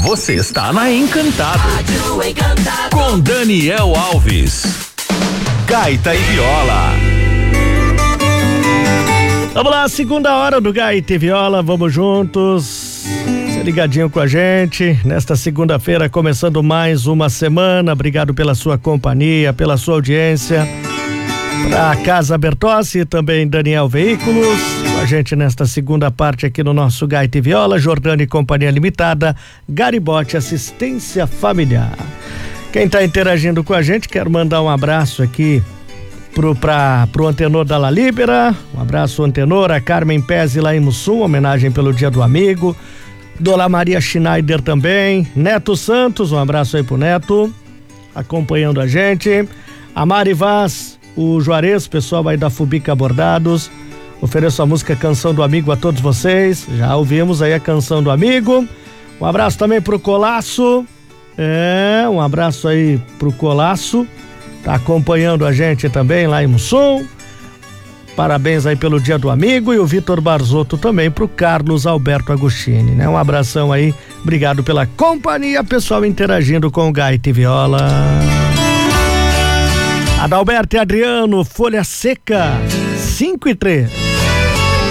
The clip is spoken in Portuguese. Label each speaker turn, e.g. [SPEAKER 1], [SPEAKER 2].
[SPEAKER 1] Você está na Encantado. Com Daniel Alves. Gaita e viola.
[SPEAKER 2] Vamos lá, segunda hora do Gaita e Viola, vamos juntos. Você ligadinho com a gente nesta segunda-feira, começando mais uma semana. Obrigado pela sua companhia, pela sua audiência. Pra Casa Bertossi, também Daniel Veículos, com a gente nesta segunda parte aqui no nosso Gaita e Viola, Jordani e Companhia Limitada, Garibote Assistência Familiar. Quem tá interagindo com a gente, quero mandar um abraço aqui pro antenor da La Libera, um abraço antenor, a Carmen Pezzi lá em Mussum, homenagem pelo Dia do Amigo, Dona Maria Schneider também, Neto Santos, um abraço aí pro Neto, acompanhando a gente, a Mari Vaz, o Juarez, pessoal aí da Fubica Bordados, ofereço a música Canção do Amigo a todos vocês, já ouvimos aí a Canção do Amigo, um abraço também pro Colasso, um abraço aí pro Colasso, tá acompanhando a gente também lá em Mussum, parabéns aí pelo Dia do Amigo, e o Vitor Barzotto também pro Carlos Alberto Agostini, né? Um abração aí, obrigado pela companhia, pessoal interagindo com o Gaita e Viola. Adalberto e Adriano, Folha Seca, 5:03.